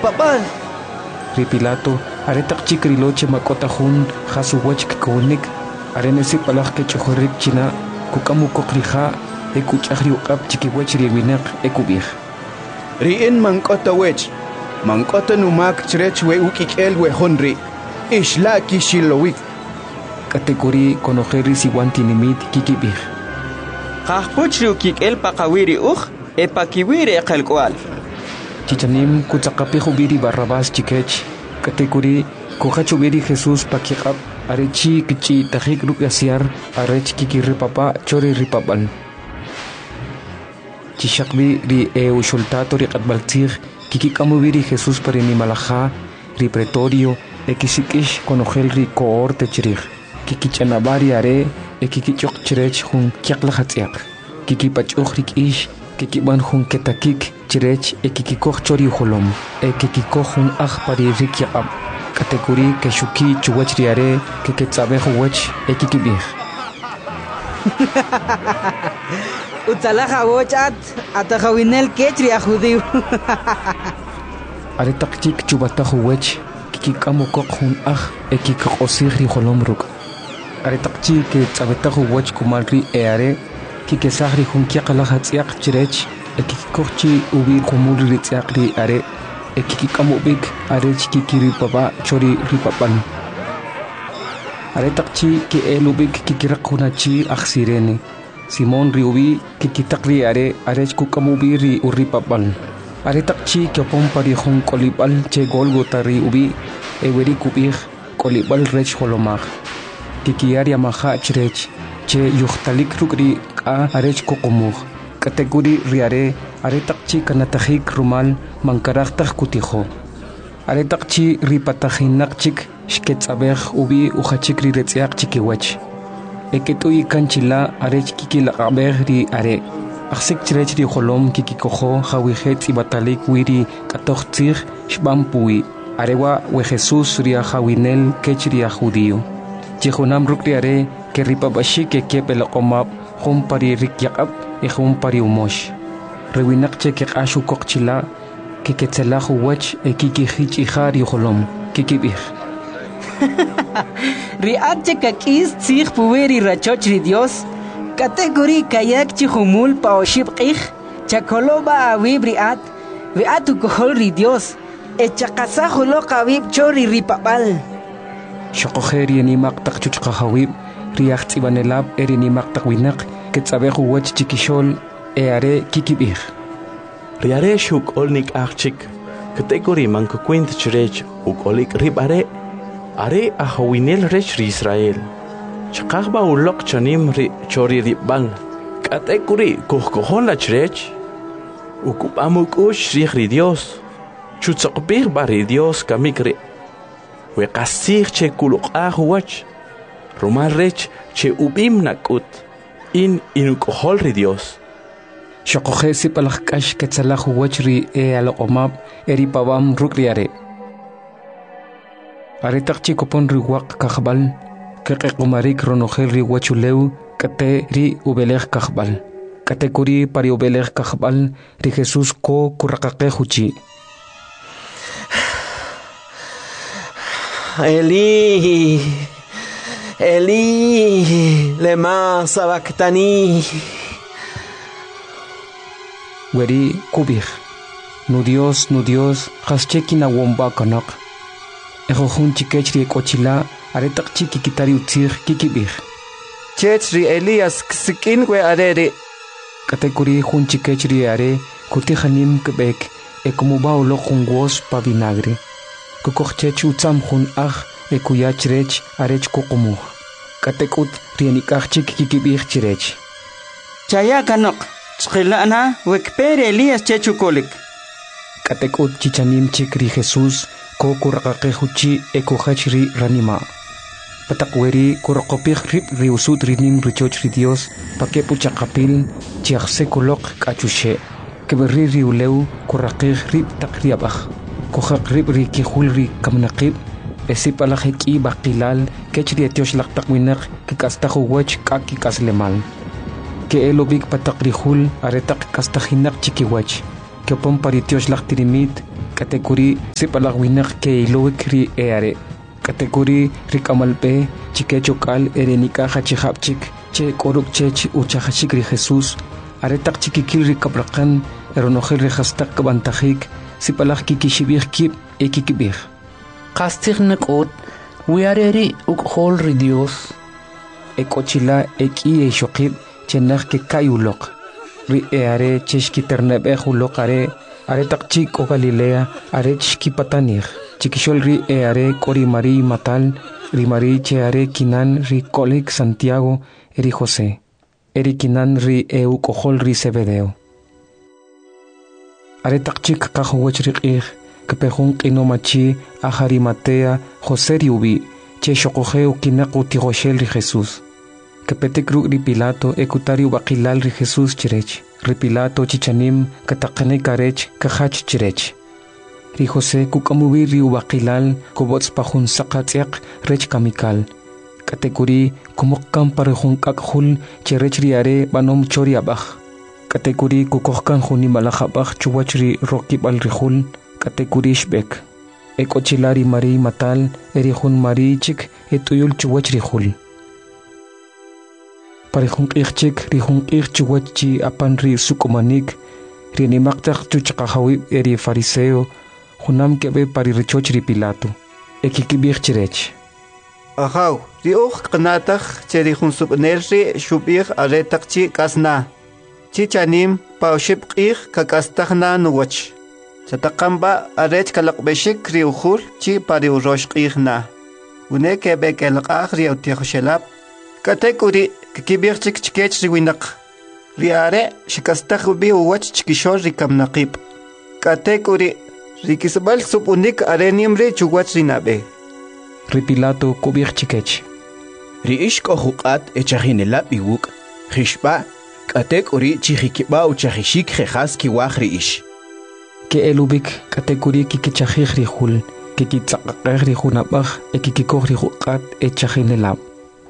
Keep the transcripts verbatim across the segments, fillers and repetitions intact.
papal. Ri Pilato aretak chikriloche makota hun hasu wach kikonik arenesi palak ke chohorik china kukamu kokrija ekuchahri uqap chikiwech riwinak ekubih. Riin mankota wech mankota numak chrech we ukikel we honri ishla kishilowik. Kategori konojeri siwantinimit kikibih. Qahpuchri ukikel paqawiri uj epakiwiri eqalkwal. Chichanim kutsaqapijo biri Barrabás chikech kategori kojacho biri Jesús pakiqap arechi kichi tajik rupiasiar arech kikiri papa chori ripapal. Chishakbi ri eu shultato ri qatbaltig kikikamu biri Jesús parini malaja ri pretorio ekisikish konojel ri koor techrij kikichanabari are ekikichok chirech hun kiaqlahatsiaq kikipachoj rikish kikiban hun ketakik chirech ekikikoh chori holom ekikikoh hun aj pari rikiaqab kategori keshuki chuwach riare kiketsabejo wach ekikibih. Utalaja wochat atajawinel kechri a judío. Aretakchik chubatajo wach kikikamu kok hun aj ekikosih ri holom ruk aretakchi ke tsabetajo wach kumalri eare kikesahri hun kiaqalahatsiaq chirech ekikikohchi ubi kumul ritsiaq ri are ekikikamubik arech kikiri papa chori ripapan aretakchi ke elubik kikirakunachi aksirene Simon riubi kikitakri are arech kukamubi ri uripapan aretakchi kyopon pari hun kolibal che Golgota ri ubi eweri kubih kolibal rech holomag kikiaria maha chirech che yuhtalik rukri a arech kokomug kategori riare aretakchi kanatajik rumal mankaraktaj kutijo aretakchi ripatahinakchik shketsabej ubi uhachik ri retsiaq chikiwach eketui kanchila arech kikilaqabej ri are aksik chirech ri holom kikikojo hawijet ibatalik wiri katochtzig shbampui arewa we Jesús ria hawinel kech ria judío Chihunam rukriare que ripabashi que kepelaqomab hum pari rikyaqab y hum pari umosh rewinaqche que ashu kokchila que ketselahu wach e kiki hich ihari holom kikibih. Riache kakis tsig puweri rachoch ri Dios kategori kayak chihumul paoshib qih chakoloba awib riat viatu kohol ri Dios e chakasahulo qawib chori ripapal Shokojeri ni maktak chuchqa hawib riacht ibanelab eri ni maktak winak ketsabehu wach chikishol e are kikibih. Riare shuk olnik achik kategori manko kwent chirech uk olik rib are are ahawinel rech ri Israel chaqahba ulok chanim ri chori ribal kategori kohkohon la chirech ukup amuk ush ri Dios chutsaqbih bari Dios kamikri we qasig che kuluqah wach rumal rech che ubim nakut in inukohol ri Dios Shokojesi palakash ketsalahu wachri e alomab eri pabam rukriare aretakchi kopon ri waq kahbal keqequmarik ronojel ri wachuleu kate ri ubelej kahbal kategori pari ubelej kahbal ri Jesús ko kuraqaqe huchi Eli, Eli, lema sabactani. Weri kubih, nu Dios, nu Dios, hascheki na womba kanak. Ejo hun chikechri kochila, aretak chiki kitari utzir kikibih. Chechri Elias ksikin we arere. Kategori hun chikechri are, kutihanim kebek, e como ba ulo jungos pa vinagre. Kukochech utsam hun ach e kuyachrech arech kokomuh. Katekut rienikach chik kikibih chirech. Chaya kanok, chqilana wekpere Elias chechukolik. Katekut chichanim chikri Jesús ko kuraqaquehuchi e kujachri ranima. Patakweri kuraqopih rip riusut rinim richoch ri Dios pake puchaqapil chiaqse kulok kachushe. Keberri riuleu kuraqih rip takriabach. Kujak rip ri kihul ri kamnaqib esipalajeki baqilal kechri etiosh laqtaqwinak kikastahu wach kaki kaslemal ke elobik patakrihul aretak kastahinak chikiwach ke pon paritiosh laqtirimit Katekuri sipalagwinak ke iluwik ri eare. Katekuri rikamalpe chikechokal erenika hachihapchik che koruk chech uchahachik ri Jesús. Aretak chikikil rikabrakan eronojel rehastak kabantajik sipalag kikishibig kip ekikibig. Kastig nakot wiareri ukhol ri Dios. Ekochila eki e shokib chenag ke kayulok. Ri eare cheshkiternebe hulok are aretak chik o Galilea are chkipatanir. Chikishol ri eare kori Mari matal ri Mari che are kinan ri kolik Santiago eri José. Eri kinan ri eu kohol ri Zebedeo. Aretak chik kahowach ri kapehun qinomachi ahari Matea José riubi che shokojeu kinaku tigoshel ri Jesús. Kapetek ru ri Pilato ekutariu bakilal ri Jesús chirech. Ri Pilato chichanim katakane karech kahach chirech. Ri José kukamubi ri ubakilal kobots pahun sakatiak rech kamikal. Katekuri kumokkan parehun kakhul chirech ri are banom chori abach. Katekuri kukohkan huni malakhabach chuwach ri rokib al rihul. Katekuri shbek. Ekochilari Mari matal erihun Mari chik etuyul chuwach rihul. Parehun ichchik rihun ich chuwach chi apan ri sukumanik. Ri nimaktak chuchakahawi eri fariseo. Hunam kebe pari richoch ri Pilato. Ekikibich chirech. Ahaw, ri uch qnatak che rihun subnel ri shubich aretak chi kasna. Chi chanim paushib qich kakastahna nuwach. Chatakamba arech kalakbeshik ri ukhul chi pari urosh qihna. Une kebe kelqach ri utikhshelap. Katekuri kibich chik chikech ri winak. Ri are shikastah bi uwach chikishor ri kamnaqib. Katekuri rikisbal supunik arenim ri chuwach ri nabe. Ri Pilato kubich chikech. Ri ishko huqat echahinelap iwuk. Khishba katekuri chihikiba uchahishik khas kiwach ri ish. Ke elubik katekuri kikichahig ri hul. Kikitzaqaq ri hunabach ekikikog ri huqat echahinelap.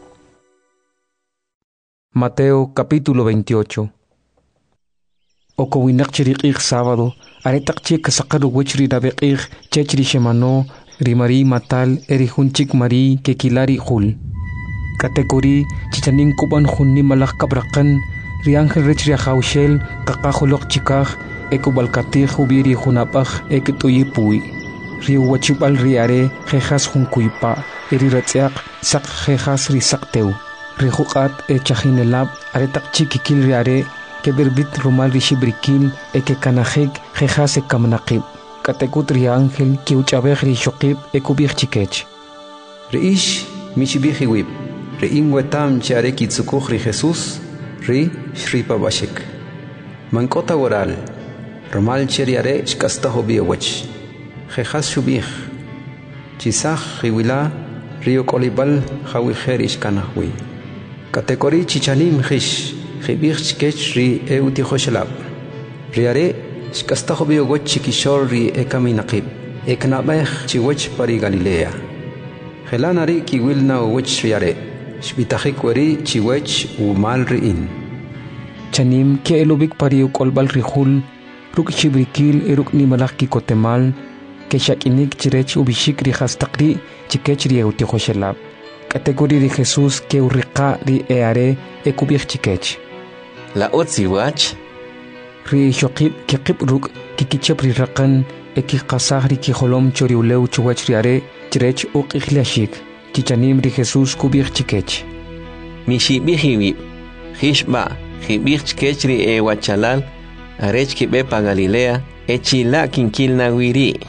Mateo capítulo veintiocho. Okowinak chiriqig sábado, aretak chik saqaru wechri nabeqig chechri shemano, ri Mari matal erihunchik Mari kekilari hul. Katekuri chichanin kuban hunni malak kabrakan, ri angel rechri ahawshel kakahulok chikaj, ekubalkatij hubiri hunapaj ekituyipui. Ri wachibal ri are jejas hunkuipa, eri ratziak sak jejas ri sakteu. Ri huqat echahinelab aretak chikikil ri are keberbit rumal ri shibrikil ekekanajek jejas ekamnaqib. Katekut ri ángel kiuchabej ri shokib ekubij chikech. Ri ish mishibij iwib. Ri inwetam chare kitsukuj ri Jesús ri shripabashik. Mankota waral. Rumal cheri are shkastaho biewech. Jejas shubij. Chisaj riwila rio kolibal jawijer ishkanahwi. Katekori chichanim jish, jibich chikech ri eutihoshelab. Riare, shkastahobi ogoch chikishor ri ekaminaqib, eknabech chiwech pari Galilea. Helanari kiwilna uwech riare, shbitajik weri chiwech umal riin. Chanim ke elubik pari ukolbal rihul, ruk shibrikil eruk ni malak kikotemal, ke shakinik chirech ubishik ri hastakri chikech ri eutihoshelab. Kategori de Jesús que urriqa ri eare ekubich chikech. La otziwach. Ri shokib ke qibruk kikichep ri raqan eki qasah ri kiholom choriuleu chuwach ri are chirech uq ikhlashik. Chichanim ri Jesús kubich chikech. Mishibihiwi. Hishba. Hibich chikech ri e wachalal. Arech kibepa Galilea. Echila kinkilna wiri.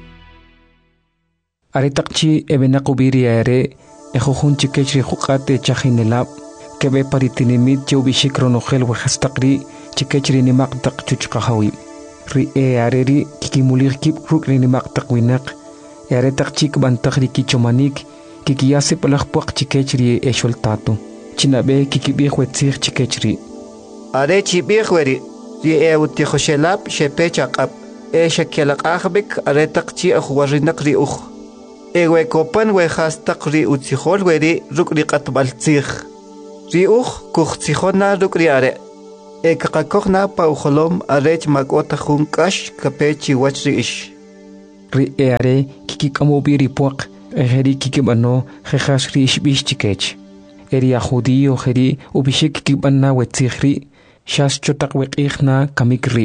Aretakchi ebenakubiri are. Ejojun chikech ri huqate chahinelab kebe paritinimit chubishik ronogel wahastaqri chikech ri nimaqtaq chuchqahawi ri e areri kikimulir kip ruk ri nimaqtaq winak earetaq chik bantaq ri kichomanik kikiyase palaqpuaq chikech ri esholtato chinabe kikibih wetzig chikech ri are chibih weri ri e utihoshelab shepechaqab e shakelaqahbik aretaq chi ahwarinak ri uj Ewe kopan we hastaq ri utzihol weri ruk ri qatbaltzig. Ri uj kuchtzihona ruk ri are. E kakakokna pa ujolom arech makota jun kash kapechi wach ri ish. ri eare kiki kamobi ri puak eri kiki bano jejas ri ishbish chikech eri a judío jeri ubishik kiki banna wetzihri shas chotak weqihna kamikri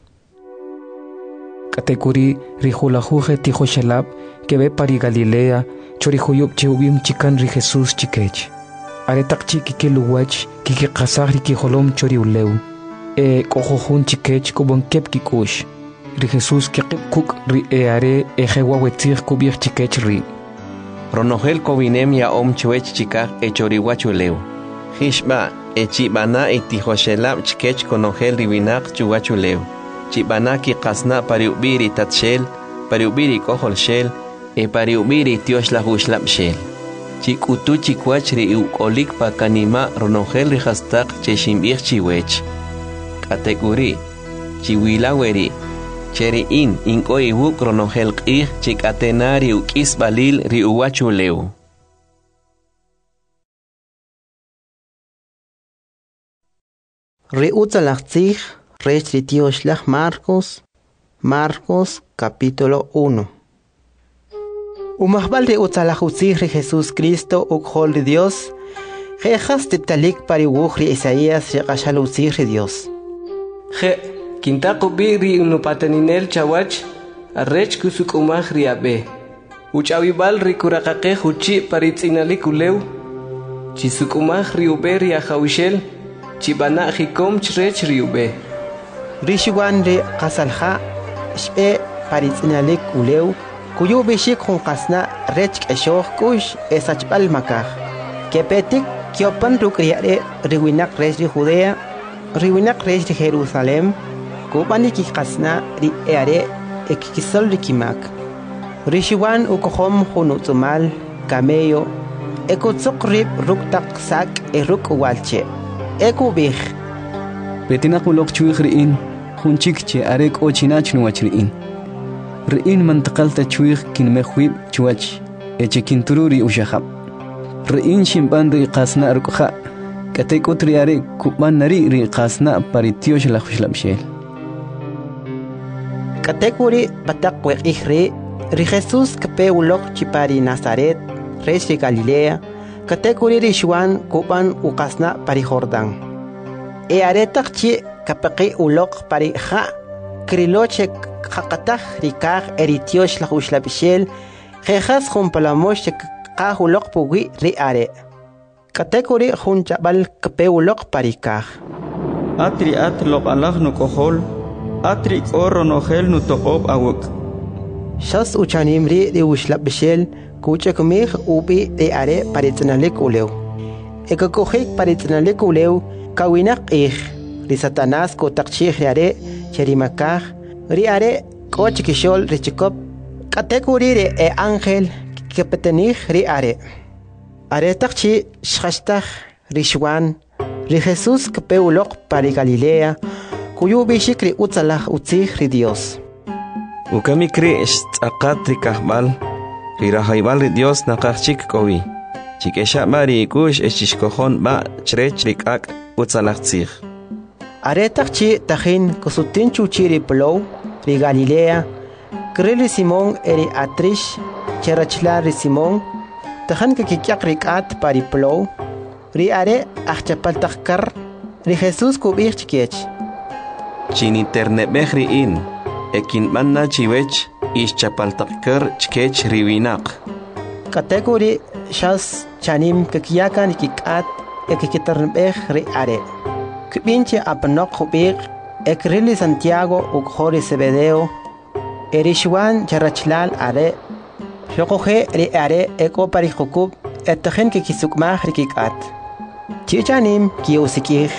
kategori ri hulajuje tijo shalab que ve pari Galilea chori huyub cheubim chikan ri Jesús chikech aretak chiki ke luwach kiki qasagri ki holom chori uleu e kohojun chikech kubon kep kikush ri Jesús ke kuk ri eare e jewa wetzih kubir chikech ri Ronogel kobinem ya om chuech chikak e chori wachuleu Hishba e chibana e tijoshelab chikech konogel ribinak chuwachuleu chibana ki qasna pariubiri tatshel pariubiri kohol shel e pariubiri tiosh la huslab shel chikutu chikwach ri ukolik pa kanima ronogel ri hastak cheshimbir chiwech kategori chiwilaweri cheri in inko iwuk ronogel qih chikatenari ukis balil ri uwachuleu ri utzalachtzich Rech ri tioslach Marcos Marcos capítulo uno Umahbal ri utzalajutzich ri Jesús Cristo ukhol ri Dios jejas titalik pari wuch ri Isaías ri qashalutzich ri Dios Je kintaku bi ri unupateninel chawach arrech kusuk umaj ri abe uchawibal ri kurakake huchi pari tzinalik uleu chisuk umaj ri ube ri ajawishel chibana jikom chrech ri ube Rishiwan ri qasalha shbe paritzinalik uleu kuyu bishik hun qasna rech qeshoh kush esachbal makaj kepetik kyopan rukriare riwinak rech ri Judea riwinak rech ri Jerusalem kubani ki qasna ri eare ekikisol ri kimak Rishiwan ukohom hun utzumal camello ekutzuk rib ruktak sak e ruk walche ekubih Betina kulok chuig riin hunchik che arek o chinach nuach riin riin mantaqalta chuig kin mehwib chuach eche kintururi ushahab riin shimban ri qasna arqha katek utri are kuban nari ri qasna paritiosh la khushlabshel katekuri batak weqihri ri Jesus kape ulok chipari Nazaret res ri Galilea katekuri ri Juan kuban uqasna pari Jordan e aretak chi kapaqi ulok pari kha kriloche khaqatah rikar eritiosh la hushlabishel khas khumpalamosh qa ulok pugi ri are kategori hunchabal kape ulok pari kar atri atlok alah no kohol atri oro no gel no toqob awuk shas uchanimri ri hushlabishel kuchakmih ubi ri are paritnalik uleu ekakohik paritnalik uleu kawinak ih ri Satanás ko takchih riare cherimakaj riare ko chikishol richikop kategori re e ángel kepetenih riare are takchi shashtaj rishwan ri Jesús kepeulok pari Galilea kuyu bishik ri utzalaj utzih ri Dios ukamikri aqat ri kahbal ri rahaybal ri Dios naqachik kowi chikesha mari kush eshishkojon ba chrech rikak utzalajtzih Aretak chi tajin kusutin chuchiri plow ri Galilea krili Simón eri atrish cherachla ri Simón tajan ke kikyak rikat pari plow ri are achapal takkar ri Jesús kubir chikech chin internet behri in ekin manna chiwech is chapal takkar chikech riwinak kategori shas chanim kekiyakan kikat ekikitarnbeh ri are Kibinche apnok hubik ekrili Santiago ukhori Zebedeo erishwan charachlal are shokoje ri are eko pari hukub etajen ki kisukmah rikikat chichanim kiusikih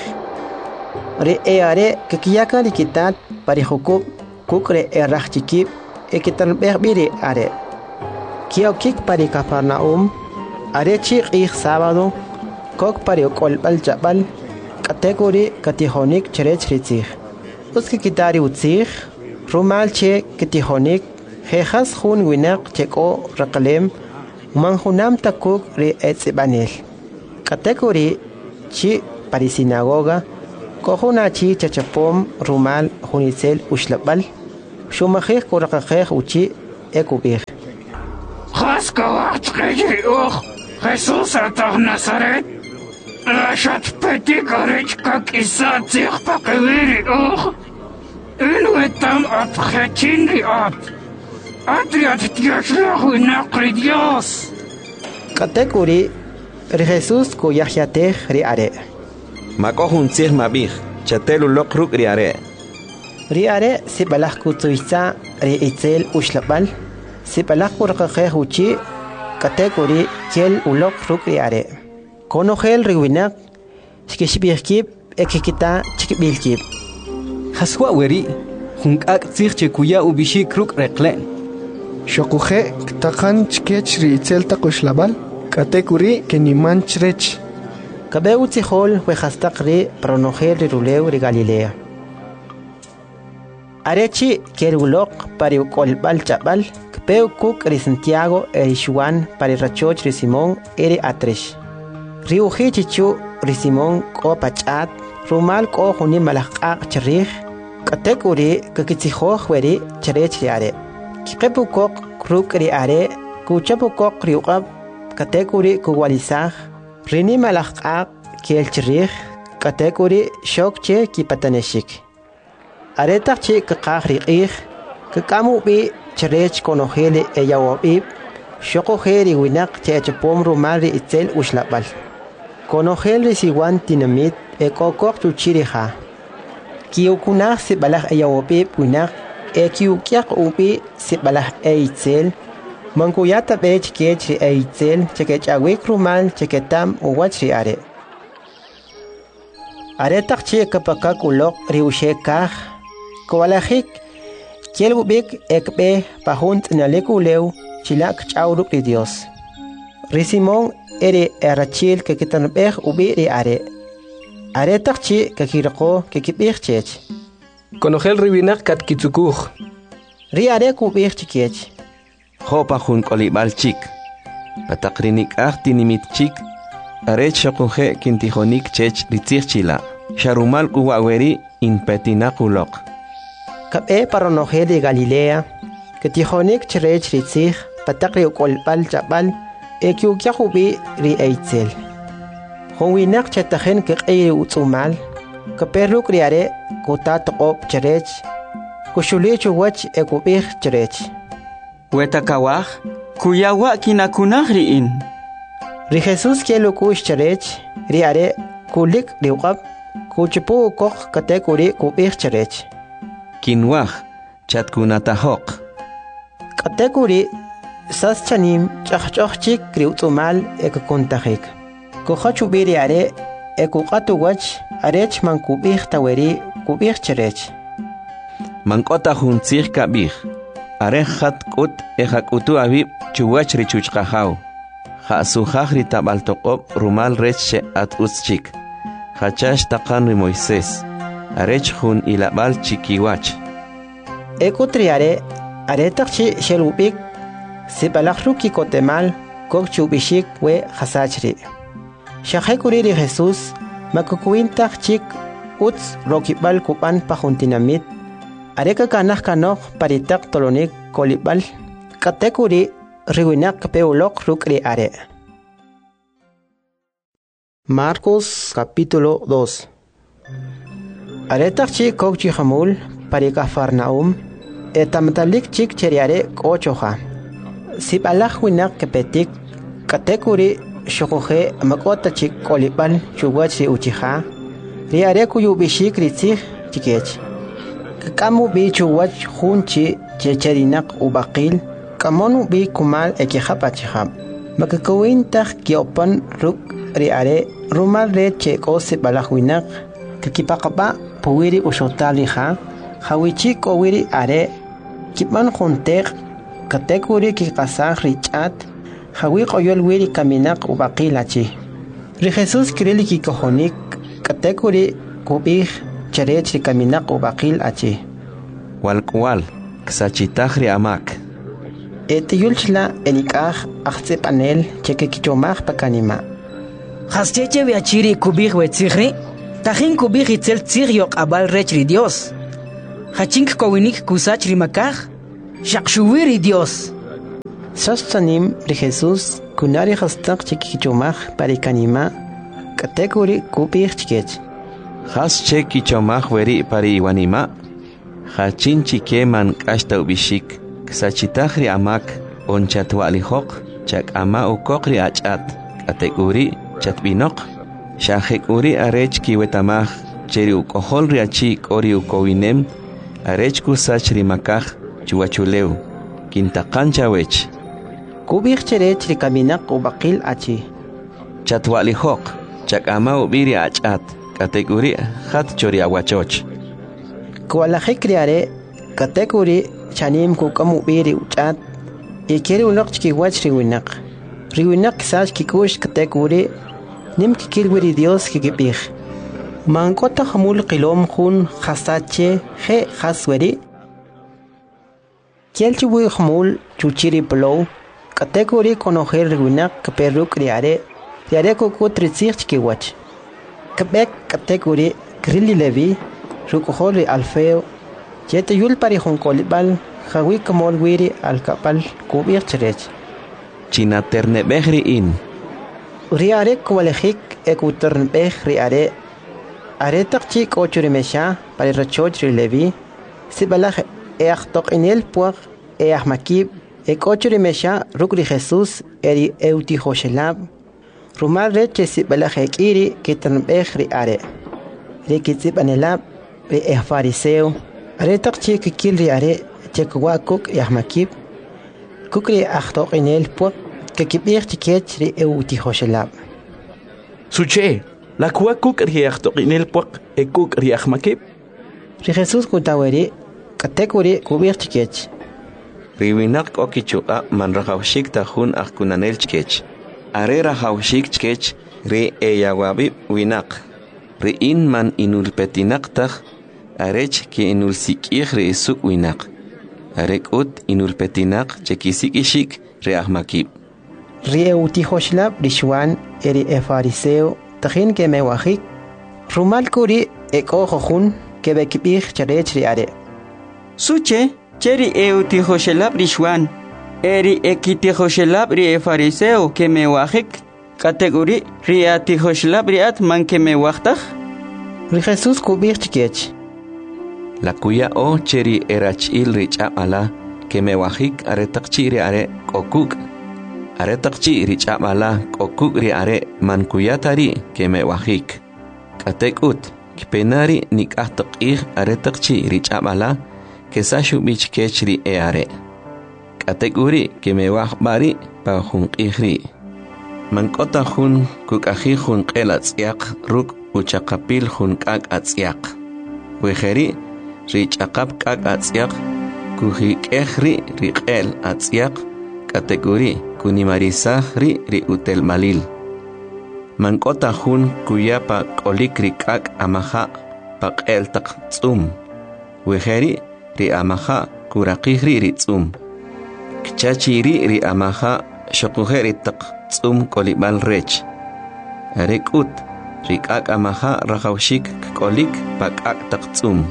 ri are kikiyaka rikitat pari hukub kukre erachikib ekitanbeh biri are kiokik pari Capernaum are chik ich sábado kok pari kolbal jabal kategori katihonik cherech ritzich uski kitari utzich rumal che katihonik jejas hun winak cheko raqalem manhunam takuk ri etzibanel kategori chi pari sinagoga kohuna chi chachapom rumal hunisel ushlabal shumajej koraqajej uchi ekubih. Haska waqtqeji uq Jesús ataq Nazaret. Lashat peti garech kak isa tziq paqewiri uq. Inuetam at khechinri at. Atriat tiashlahu naqri Dios. Katekuri ri Jesús ku yahyatej ri are. Makohun tsir mabih, chatelu lokruk ri are. Ri are si balah ku tuisa ri itzel ushlabal. Si balah ku rqaqeh uchi katekuri kel ulok ruk ri are. Konogel ri winak shkishbihkib ekikita chikbilkib. Haswa weri hunkak tsir chekuya ubishi kruk reklen. Shokuje ktakan chkech ri itzel takushlabal. Katekuri keniman chrech. Kabeu tzihol wejastak ri pronogel ri ruleu ri Galilea. Arechi kerulok pari ukolbal chabal, kpeu kuk ri Santiago eri Juan pari rachoch ri Simón eri atresh. Ri uji chichu ri Simón ko pachat, rumal ko hunin malakak charich, katekuri kakitzihoj weri charech ri are. Kikepu kok kruk ri are, kuchapu kok ri uqab, katekuri kuwalisaj, rini malakak kiel charich, katekuri shokche kipataneshik. Aretak chi kakak riqih, kakamu bi charech konogele eyawabib, shokojeri winak chechapom rumari itzel ushlabal. Konogel siwan tinamit ekokok chuchiriha. Kiukunah si balah eyawabib winak ekiukiak ubi si balah eitzel, mangkuyata bech kech ri eitzel chekechawik rumal cheketam uwachri are. Aretak chi kapakak ulok riushekah, Kowalajik, kielbubik ekbe pahunt nalekuleu chilak chauruk di Dios. Risimon ere erachil que kitanbeh ubi ri are. Are takchi que kirako que kibih chech. Konogel ribinak kat kitsukuj. Ri are kubih chikech. Hopa hun kolibal chik. Patakrinik ah tinimit chik. Are chokuje kintijonik chech ritzich chila. Sharumal kuwaweri in petinakulok. Kabe paronogel de Galilea, que tijonik cherech ritzich, patakri ukolbal chabal, ekiukiahubi ri eitzel. Honwinak chetajen que eye utsumal, que perluk riare, kutat op cherech, kushulichu wach ekubih cherech. Wetakawaj, kuyawa kinakunahri in. Ri Jesús kielukush cherech, riare, kulik riwab, kuchipu kok katekuri kubih cherech. Kinwaj, chatkunatahok. Katekuri, sas chanim, chachchok kriutumal ekukontajik. Kohachubiri are, ekukatuwach, arech man kubih taweri, kubih cherech. Mankota huntzir kabih. Arehat kut ehakutu abib chuwach richuchkahau. Hasujah ritabaltokop rumal reche at uschik. Hachash takan ri Moisés. Arech hun ilabal chikiwach. Eko triare, aretakchi shelubik, sibalakruki kotemal, kok chubishik we hasachri. Shahekuri Jesús, makukuintak chik, uts rokibal kupan pahuntinamit, areka kanah kanok paritak tolonik kolibal, katekuri riwinak peulok rukri are. Marcos capítulo dos. Aretak chik kok chihamul, parika farnaum, etamtalik chik cheriare kochoha. Sip alak winak kepetik, katekuri shokohe makota chik kolibal chuwachi uchiha, riare kuyubishik ritzich chikech. Kakamu bi chuwach hunchi checherinak ubakil, kamonu bi kumal ekihapachiham. Makakawintak kiopan ruk riare rumal re cheko sip alak winak, kakipakaba puwiri ushotali ha, hawichi kowiri are, kipan juntek, katekuri kikasah richat, hawi koyol wiri kaminak ubakilachi. Ri Jesús kirili kikohonik, katekuri kubih cherech ri kaminak ubakil achi. Walkwal, ksachitahri amak. Etiyulchla enikah ahtsep anel cheke kichomach pakanima. Hascheche viachiri kubih wetzihri, Tajin kubih itzel tzir yok abal rechri Dios. Hachink kowinik kusach rimakaj. Shakshuwiri Dios. Sastanim de Jesús kunari hastak chikichomaj parikanima kategori kupir chikech. Has cheki chomaj veri pari iwanima. Hachin chikeman kashta ubishik. Ksachitahri amak onchatwali hok chak ama ukokri achat kategori chatbinok. Shahek uri arech kiwetamaj cheri ukohol riachik ori ukowinem arech kusach rimakaj chuachuleu kintakan chawech. Kubir cherech rikaminak ubakil achi. Chatwali hok chak ama ubiri achat kategori hat chori aguachoch. Kualajik riare kategori chanim kukamu ubiri uchat ikeri unok chikiwach riwinak. Riwinak sach kikush kategori nim kikilwiri Dios kikipij. Mankota hamul qilom khun khasache he khasweri. Kielchiwi hamul chuchiri plow kategori konoher riwinak kaperuk riare riare kuku tritsir chikiwach. Kabek kategori grilli levi rukuhori alfeo jete yul pari honkolibal hawi kamol wiri alkapal kubir cherech. China terne behri in. Riare kualejik ekuternbeh riare are takchik ochurimesha pari rachoch rilevi sibalaj eachtok inel puag eachmakib ek ochurimesha rukri Jesús eri euti hoshelab rumal reche sibalaj ekiri kiternbeh riare rikitsib anelab re e fariseo are takchik kil riare chekwa kuk eachmakib kukri achtok inel puag kekibir tikech ri euti hoshelab. Suche, la kua kuk riachto inel puak e kuk riachmakib. Ri Jesús kuntaweri kategori kubir tikech. Riwinak okichua man rahawshik tahun akunanel chkech. Are rahawshik chkech ri eyawabi winak. Ri in man inulpetinak tah arech ki inulsikih ri isuk winak. Arek ut inulpetinak chekisik ishik ri ahmakib. Rieuti hoshlab rishwan eri e fariseo tajin ke mewajik rumal kuri eko jojun ke bekibij charech riare. Suche cheri euti hoshlab rishwan eri ekiti hoshlab ri e fariseo ke mewajik kategori riati hoshlab riat man ke mewajtaj. Ri Jesús kubij chikech. La kuya o cheri erachil richap ala ke mewajik are takchi riare kokuk. Are takchi richap ala kokuk riare man kuyatari ke mewajik. Katekut kipenari nikah takih are takchi richap ala ke sashu bich kechri e are. Kategori ke mewaj bari pa hun ihri. Man kota hun kukahi hun qelatsiak ruk uchakapil hun kak atsiak. Wejeri richakap kak atsiak kuhi kehri riqel atsiak kategori kunimarisah ri ri utel malil. Mankota hun kuyapa kolik rikak amaha pak el tak tsum. Wejeri ri amaha kurakihri ri tsum. Kchachiri ri amaha shokuheri tak tsum kolibal rech. Rekut rikak amaha rahawshik kolik pakak tak tsum.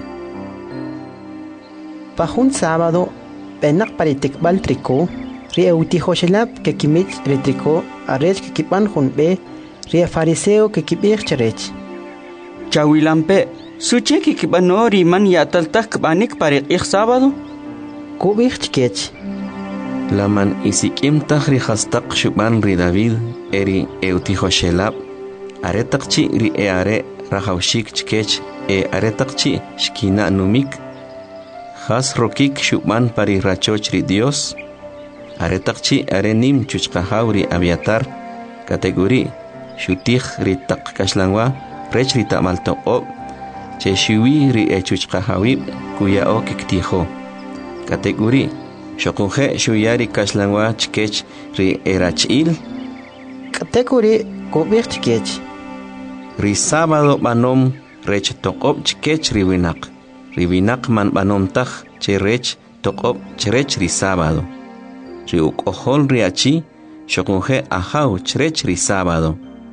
Pahun sábado penak paritikbal triko rieuti hoshelab ke kimich retriko arech ke kipan hunbe ria fariseo ke kibir cherech. Chawilampe suche ke kibano riman yataltak banik parik ik sábado. Kubir chikech. Laman isikim tahri hastak shuban ri David eri euti hoshelab aretakchi ri e are rahawshik chikech e aretakchi shkina numik. Has rokik shuban pari rachoch ri Dios. Aretakchi arenim chuchkahauri aviatar kategori shutih ri tak kashlangwa rech ri tamaltoqo che shui ri e chuchkahawib kuya o kiktijo kategori shokunje shuyari kashlangwa chkech ri erachil kategori kubir chkech ri sábado banom rech toqob chkech ri winak ri winak man banom taj che rech toqob chrech ri sábado ri ukohol riachi shokunje ahau chrech ri sábado.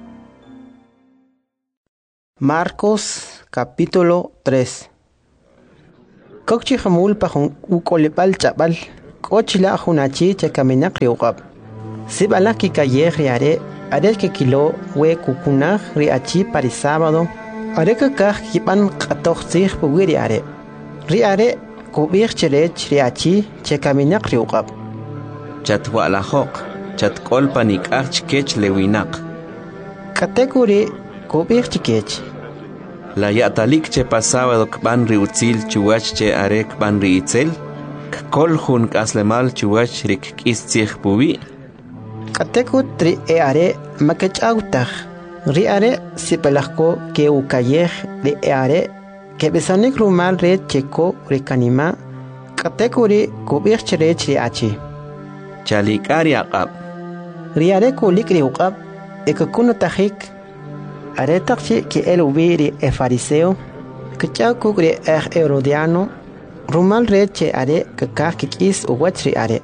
Marcos capítulo tres. Kokchi hamul pa ukolepal chabal ochila junachi chekaminak riuqab sibala ki kaye riare are que kilo we kukunaj riachi para sábado are que kaj kipan qatoxsig puwiri are riare kubir cherech riachi chekaminak riuqab chatwa la hoq chatkol panik arch kech lewinak katekuri kubir chikech la yatalik che pasado kban riutzil chuach che are kban riitzel kol hun kaslemal chuach rik kistzig puwi katekut tri e are makech autach ri are sipelako ke ukayej de e are que besanik rumal red cheko rikanima katekuri kubir cherech riachi chalikari aqab ri are kulik riuqab ekakunu tajik are takchi que el ubiri e fariseo que chakugre er herodiano rumal red che are que kakikis uwachri are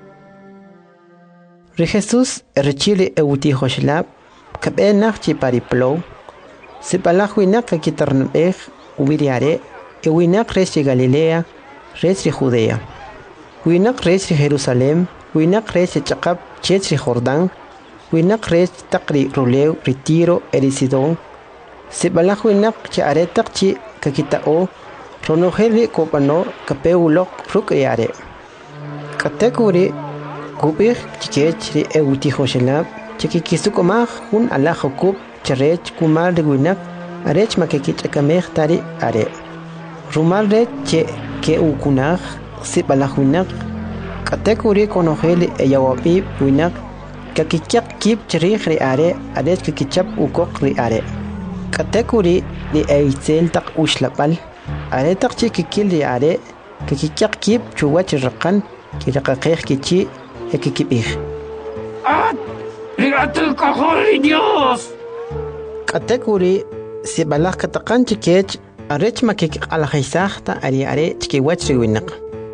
Ri Jesús rechile euti hoshlab kabe nachchi pariplo se palahwinak kitarnbeh ubiriare e winak resi Galilea resi Judea winak resi Jerusalem winak resi chaqab chetri Jordán winak resi taqri ruleu retiro erisidon se palahwinak che are taqchi kakitao ronojeli kopano kapeulok rukriare katekuri kubir chikech ri euti hoshelab chikikisukomaj hun ala jokub cherech kumar de winak arech makekich akamej tari are rumal re che ke ukunaj sipalahuinak katekuri konojeli eyawapi winak kakikyak kip cherich ri are arech kakichap ukok ri are katekuri li eitzel tak ushlapal are tak chikikil ri are kakikyak kip chuwach raqan kiraqaqej kichi ekikipij ¡Ah! ¡Mírate, cajón, Dios! Katekuri si balak katakan chikech arech makik alhaisahta ari are chikiwach riwinak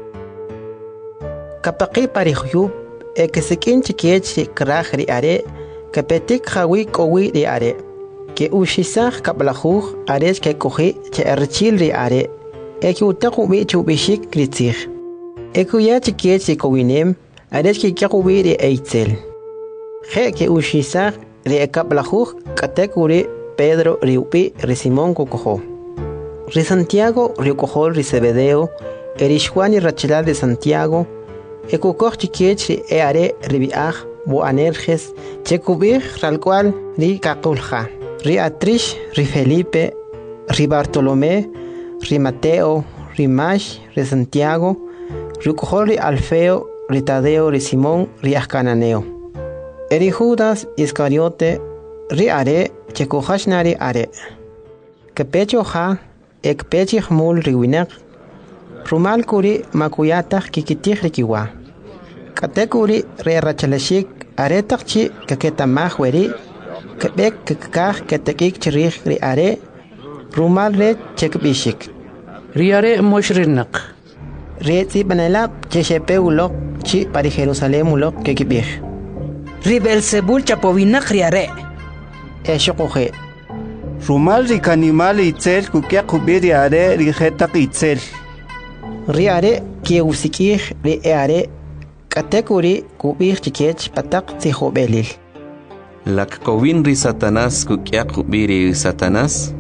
kapaqi parihuyub ekisikin chikech kraj ri are kapetik hawi kowi ri are ke ushisah kablahuj arech ke kohi che erchil ri are eki utaku bi chubishik kritzih ekuya chikech si kowinem arech ke kakubi ri eitzel je ke ushisah ri ekablahuj katekuri Pedro riupi ri Simón kukojo ri Santiago riukojo ri Zebedeo erishwani rachilal de Santiago ekukoj chikech ri eare ribiaj boanerges chekubij ralcual ri kakulja ri Atrish ri Felipe ri Bartolomé ri Mateo ri Mash ri Santiago riukojo ri Alfeo ri Tadeo ri Simón ri Ascananeo eri Judas Iscariote ri are chekujashnari are kepecho ha ekpechih mul riwinak rumal kuri makuyataj kikitij rikiwa katekuri re rachalashik are takchi kaketamaj weri kebek kekaj ketekik chirij ri are rumal re chekbishik ri are moshrinak re tsibanelab cheshepe ulok chi pari Jerusalem ulok kekibij ri Belzebul chapovinak ri are eshokoje rumal ri kanimal itzel kukyak kubiri are ri jetak itzel ri are ki usikij ri are katekuri kubij chikech patak tzihobelil lak kovin ri Satanás kukyak kubiri Satanás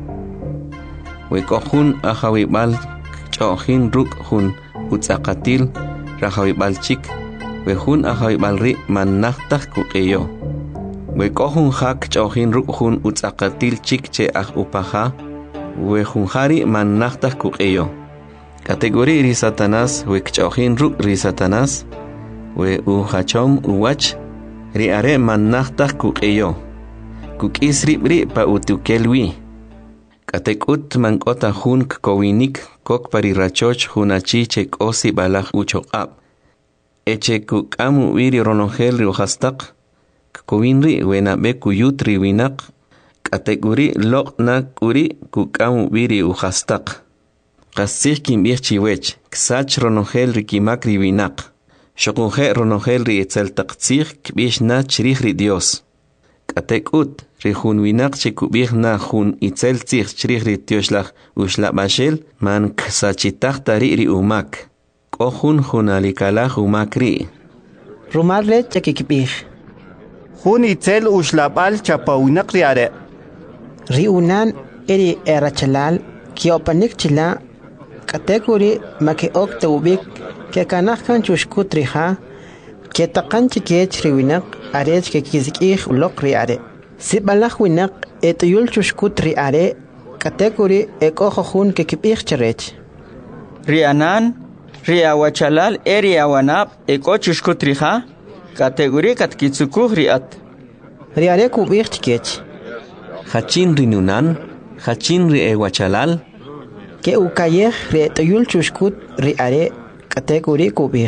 wekojun ajawibal chojin ruk hun utzakatil rajawibal chik wejun ajawibal ri manachtak kukeyo wekojun hak chojin ruk hun utzakatil chik che aj upaja wejun hari manachtak kukeyo kategori ri Satanás wekchojin ruk ri Satanás we uhachom uwach ri are manachtak kukeyo kukis ribri pa utukelwi katekut mankota hun kowinik kok pari rachoch hunachi che kosi balaj uchoqab eche kukamu wiri ronongel ri uhastak kowinri wena be kuyutri winak kategori loknak uri kukamu wiri uhastak qasih kimbih chiwech ksach ronongel ri kimak ri winak shokunje ronongel ri etzeltaqtzih kbish na chrih ri Dios katekut ri hun winak chikubih na hun itzeltzih chrih ri Tioslaj ushlabashel man ksachitaq tari ri umak Ohun junalikala humakri. Rumal re chakikbih. Hun itzel ushlabal chapaunak riare. Riunan eri erachalal kiopanik chila kategori make ok tawbik ke kanakkan chushkutriha ke taqan chikech riwinak arech ke kizikih ulok riare. Sibalak winak etuyul chushkutri are kategori ekojohun ke kibih charech. Rianan riawachalal eri awanap eko chushkutriha kategori katkitsukuh riat. Riare kubih chikech. Hachin rinunan, hachin ri ewachalal. Ke ukayeh re toyul chushkut ri are kategori kubih.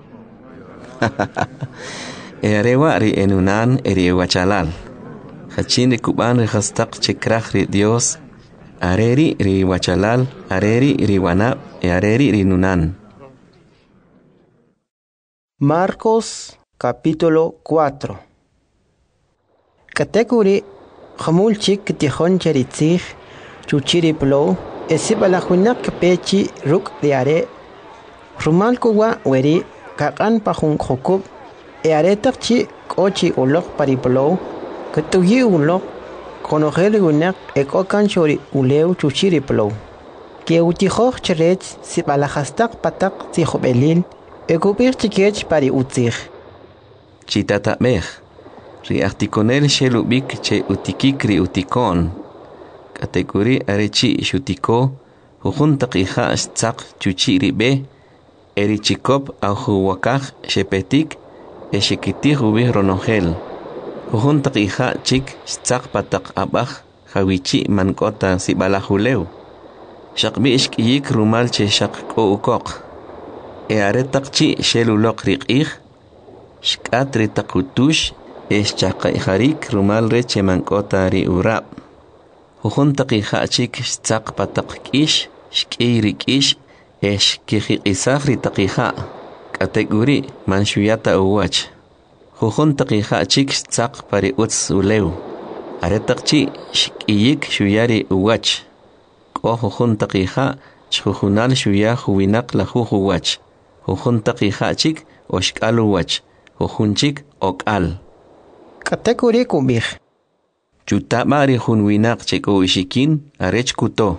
Erewa ri enunan eri ewachalal. Hachin ri kuban ri hastak chikrach ri Dios. Areri ri wachalal, areri ri wanap, e areri ri nunan. Marcos capítulo cuatro. Kategori Hamul chik tihon cheritzig, chuchiri plo, esibalahuinak pechi ruk riare, rumal kuwa weri, kakan pahun hokub, e aretakchi kochi ulok pariplo, ketuyi ulok, konogeli unak ekokan chori uleu chuchiri plo. Ke utihoch cherech sibalahastak patak tihobelil, ekupir chikech pari utzig. Chitata mech. Ri articonel shelubik che utikik ri utikon. Kategori arechi shutiko, hujuntak ija stzak chuchi ribe, eri chikop au huwakaj shepetik, e shekitik ubi ronogel. Hujuntak ija chik stzak patak abaj, hawichi mankota sibalahuleu. Shakbi ishkiyik rumal che shak ko ukok. E aretak chi shelulok rikij, shkat ritakutush, es chaqayharik rumal reche mankota ri urab. Hujuntak ijachik stzak patak kish, shkiri kish, es kijiqisaj ri taqija. Kategori manshuyata uwach. Hujuntak ijachik stzak pari utz uleu. Aretakchi shkiyik shuyari uwach. Ko hujuntak ija shujunal shuya huwinak la huwach. Hujuntak ijachik oshkal uwach. Hujunchik okal. Kategori kubih. Chutaba ri hunwinak cheko ishikin arech kuto.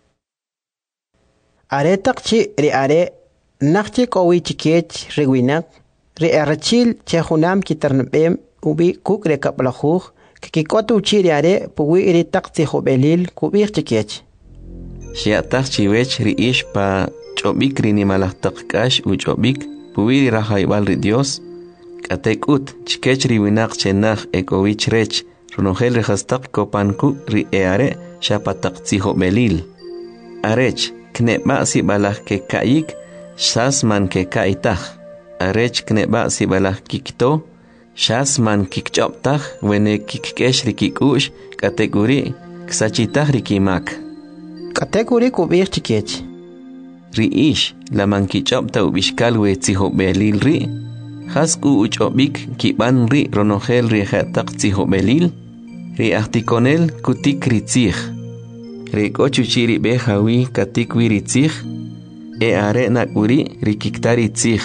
Aretakchi ri are nakchi kowi chikech rewinak ri arachil chehunam kitarnabem ubi kuk re kaplahuj kikikotu chiri are puwi ri takti hobelil kubih chikech. Shiatak chiwech ri ish pa chobik ri nimalahtak kash u chobik puwi ri rahaybal ri Dios. Katekut chikech ri winak chenach ekowich rech runogel rehastak kopanku ri eare shapatak tzihobelil. Arech kneba si balah ke kaik shas man ke kaitach. Arech kneba si balah kikto shas man kikchoptach wene kikkesh ri kikush kategori ksachitach ri kimak. Kategori kubir chikech. Ri ish la man kichopta ubishkal we tzihobelil ri. Hasku uchobik kiban ri ronogel ri hatak tzihobelil, ri articonel kutik ritzig. Ri kochuchiri behawi katikwi ritzig, e are nakuri ri kiktari tzig.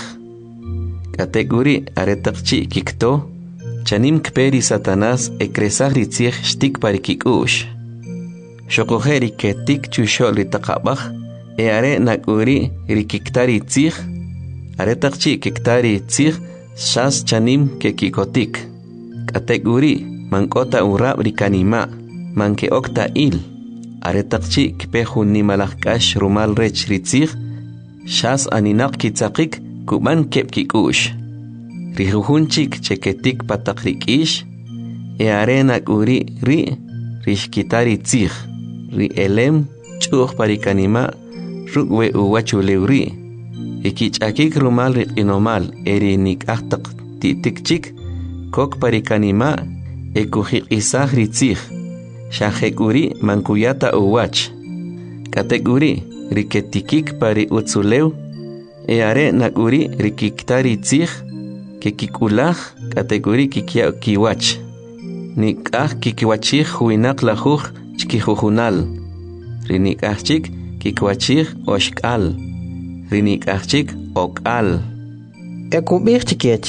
Kategori aretakchi kikto, chanim kperi satanas e kresag ritzig shtik pari kikush. Shokogeri ketik chushol ri takabach, e are nakuri ri kiktari tzig, aretakchi kiktari tzig, shas chanim ke kikotik. Kategori mankota urab rikanima, manke okta il. Aretakchi kpehun nimalakash rumal rech ritzig, shas aninak kitzakik kuban kep kikush. Rihuhunchik cheketik patak rikish, e arenak uri ri rishkitari tzig, ri elem chuch parikanima, rukwe uwachuleuri. Ikichakik rumal rikinomal eri nik ahtak titikchik kok parikanima ekujik isah ritzig shahekuri mankuyata uwach. Kategori riketikik pari utzuleu e are nakuri rikiktari tzig kekikulaj kategori kikia kiwach. Nikah kikiwachig huinak lajuj chkijujunal. Rinikahchik kikwachig oshkal. Rinikachik ok'al. Ekubich chikech.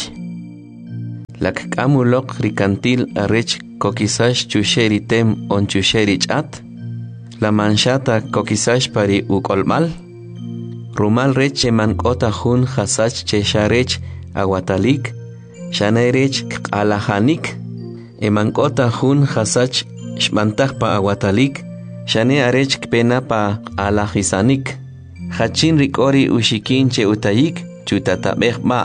Lak kamulok rikantil arech kokisash chusheri tem on chusheri chat. La manchata kokisash pari ukolmal. Rumal reche man kota hun hasach che sharech aguatalik. Shanerech alahanik. Eman kota hun hasach shmantak pa aguatalik. Shane arech pena pa alahisanik. Hachin rikori ushikin che utayik chutatabeh ma.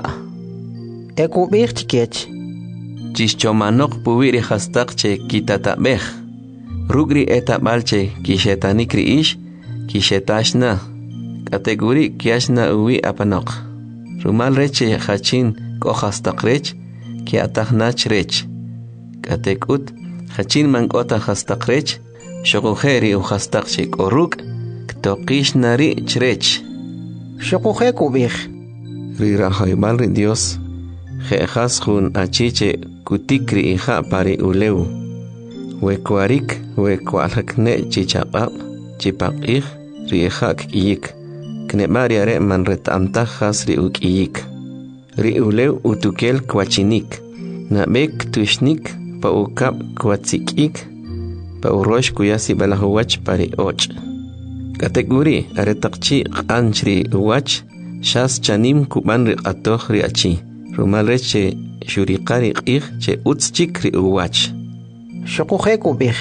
Ekubich chikech. Chischomanok puwiri hastak che kitatabeh. Rugri etabal che kishetanikri ish, kishetashna. Kategori kiashna uwi apanok. Rumal reche hachin kohastak rech, kiatachnach rech. Katekut, hachin mankota hastak rech, shokujeri u hastak che koruk, ktokishnari chrech. Shokuje kubich. Rirahaibal ri Dios. Jejas jun achiche kutikri ija pari uleu. Wekuarik, wekualakne chichapap, chipakij, riejak iyik. Knebariare man retantajas ri ukiyik. Ri uleu utukel kwachinik. Nabek tushnik pa ukap kwatsikik. Pa urosh kuyasi balahuwach pari och. Kategori aretakchi anchri uwach. Shas chanim kuban ri atoh ri achi. Rumal reche shurikari qih che utschik ri uwach. Shokuje kubich.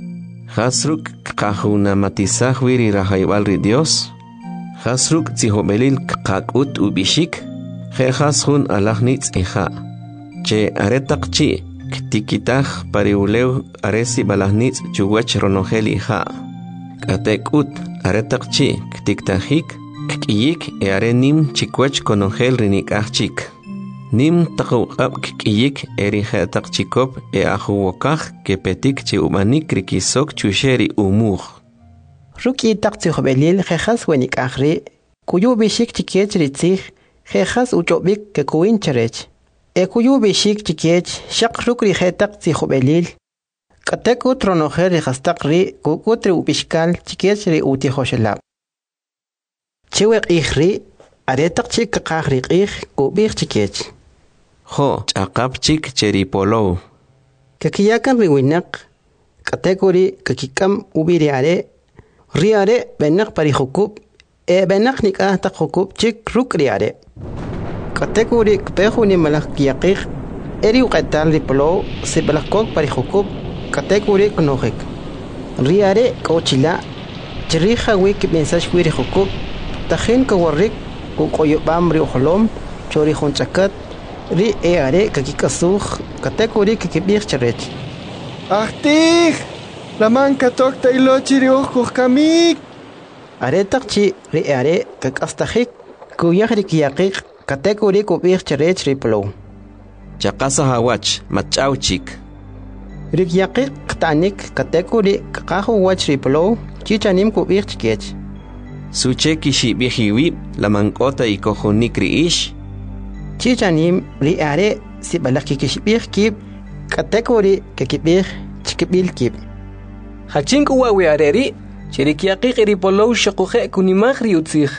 Hasruk kahuna matisah wiri rahaybal ri Dios. Hasruk zihobelil kakut ubishik. He hashun alahnitz iha. Che aretakchi ktikitah pariuleu aresi balahnitz chuwach ronogel iha. Katekut aretakchi ktiktahik. Kiyik e arenim chikwach konogel rinik achik. Nim takuqab kiyik eri takchikop e ahuwokaj kepetik chi umanik rikisok chusheri umur. Ruki takchihobelil jejas wenik ahri, kuyu bishik chikech ritzich, jejas uchobik ke kuin cherech. E kuyu bishik chikech shak rukri jetak chihobelil. Katek utronojer rihastak ri kukutri ubishkal chikech ri utihoshelab. Chiwek ihri, aretak chik kakahri ih kubich chikech. Ho, chakap chik cheripolo. Kakiyakan riwinak, kategori kakikam ubiriare, riare benak pari hukub, e benak nikah tak hukub chik ruk riare. Kategori kpehu ni malak kiyakik, eri ukatal ripolo, se balakok pari hukub, kategori konohik. Riare kauchila, chiriha wik mensaj wiri hukub, tahin kawarik, kukoyobam ri uholom, chori honchakat, ri e are kakikasuj kategori kakibich charech. Ahtih! Laman katok tailochi ri ujuj kamik! Are takchi ri e are kakastajik kuyaj ri kiyakik kategori kubich charech ri polo. Chakasa hawach machauchik. Ri kiyakik ktanik kategori kakahu wach ri polo chichanim kubich chikech. Suche kishibihiwib lamankota ikojunik ri ish. Chichanim ri are si balaki kishbih kib kategori kakibih chikibil kib. Hachin kuwawi areri chirikiaqiq ripolo shaquje kunimaj riutzij.